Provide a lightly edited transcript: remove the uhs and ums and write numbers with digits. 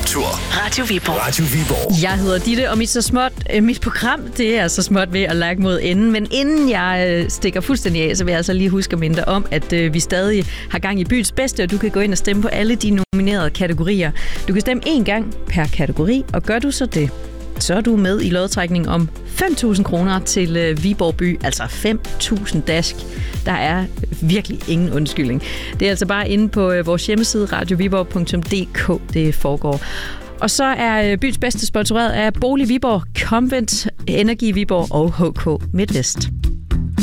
tur. Radio Viborg. Radio Viborg. Jeg hedder Ditte, og mit program, det er så småt ved at lage mod enden. Men inden jeg stikker fuldstændig af, så vil jeg altså lige huske at minde dig om, at vi stadig har gang i byens bedste, og du kan gå ind og stemme på alle de nominerede kategorier. Du kan stemme 1 gang per kategori, og gør du så det, så er du med i lodtrækningen om 5.000 kroner til Viborg by, altså 5.000 dask. Der er virkelig ingen undskyldning. Det er altså bare inde på vores hjemmeside radioviborg.dk, det foregår. Og så er byens bedste sponsoreret af Bolig Viborg, Convent, Energi Viborg og HK MidtVest.